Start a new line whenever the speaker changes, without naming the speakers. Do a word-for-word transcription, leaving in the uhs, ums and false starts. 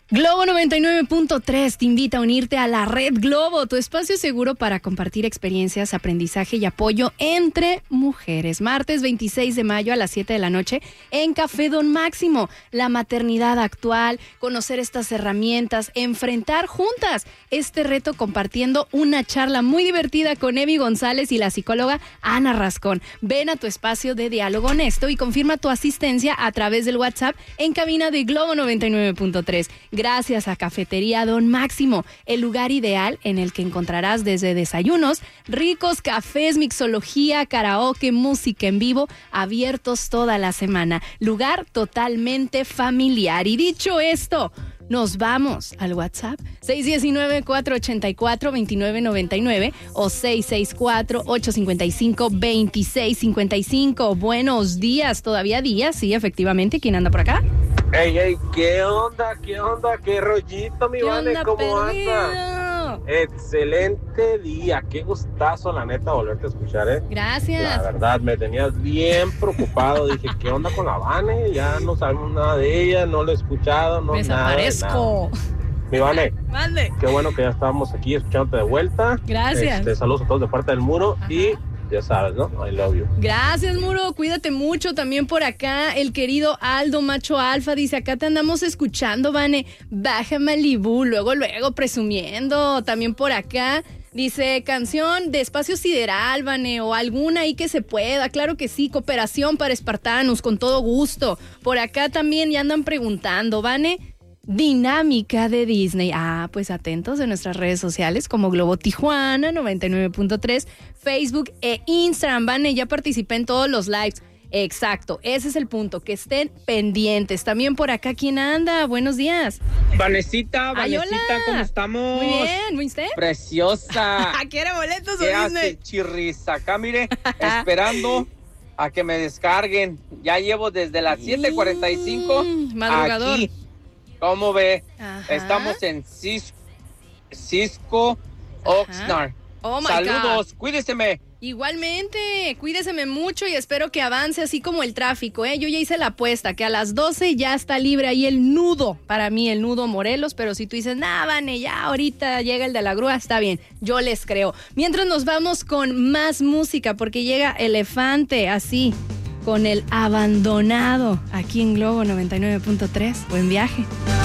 Globo noventa y nueve punto tres te invita a unirte a la Red Globo, tu espacio seguro para compartir experiencias, aprendizaje y apoyo entre mujeres. Martes veintiséis de mayo a las siete de la noche en Café Don Máximo. La maternidad actual, conocer estas herramientas, enfrentar juntas este reto compartiendo una charla muy divertida con Evi González y la psicóloga Ana Rascón. Ven a tu espacio de diálogo honesto y confirma tu asistencia a través del WhatsApp en cabina de Globo noventa y nueve punto tres. Gracias a Cafetería Don Máximo, el lugar ideal en el que encontrarás desde desayunos, ricos cafés, mixología, karaoke, música en vivo, abiertos toda la semana. Lugar totalmente familiar. Y dicho esto, nos vamos al WhatsApp seis uno nueve, cuatro ocho cuatro, dos nueve nueve nueve o seis seis cuatro, ocho cinco cinco, dos seis cinco cinco. Buenos días, todavía días, sí, efectivamente. ¿Quién anda por acá?
Ey, ey, ¿qué onda? ¿Qué onda? ¿Qué rollito, mi Vane? ¿Cómo
perdido?
anda? Excelente día, qué gustazo, la neta, volverte a escuchar, ¿eh?
Gracias.
La verdad, me tenías bien preocupado. Dije, ¿qué onda con la Vane? Ya no sabemos nada de ella, no la he escuchado, no
Desaparezco.
nada. nada. Mi Vane,
Mande.
qué bueno que ya estábamos aquí escuchándote de vuelta.
Gracias.
Este, saludos a todos de parte del Muro.
Ajá.
Y ya sabes, ¿no? I love you.
Gracias, Muro. Cuídate mucho. También por acá, el querido Aldo Macho Alfa dice, acá te andamos escuchando, Vane. Baja Malibú, luego, luego, presumiendo. También por acá dice, canción de Espacio Sideral, Vane, o alguna ahí que se pueda. Claro que sí, cooperación para espartanos, con todo gusto. Por acá también ya andan preguntando, Vane, dinámica de Disney. Ah, pues atentos de nuestras redes sociales como Globo Tijuana noventa y nueve punto tres, Facebook e Instagram. Vane, ya participé en todos los lives. Exacto, ese es el punto, que estén pendientes. También por acá, ¿quién anda? Buenos días.
Vanesita,
Ay,
Vanesita,
hola.
¿cómo estamos?
Muy bien, ¿muy usted?
Preciosa.
¿Quiere boletos o
¿Qué
Disney?
hace, chirris? Acá, mire, esperando a que me descarguen. Ya llevo desde las siete cuarenta y cinco
Mm, madrugador.
aquí. ¿Cómo ve?
Ajá.
Estamos en Cis- Cisco, Oxnard.
Oh, my
Saludos,
God.
cuídeseme.
Igualmente, cuídeseme mucho y espero que avance así como el tráfico, ¿eh? Yo ya hice la apuesta, que a las doce ya está libre ahí el nudo, para mí el nudo Morelos, pero si tú dices, nah, Vane, ya ahorita llega el de la grúa, está bien, yo les creo. Mientras nos vamos con más música, porque llega Elefante, así, con el abandonado, aquí en Globo noventa y nueve punto tres. Buen viaje.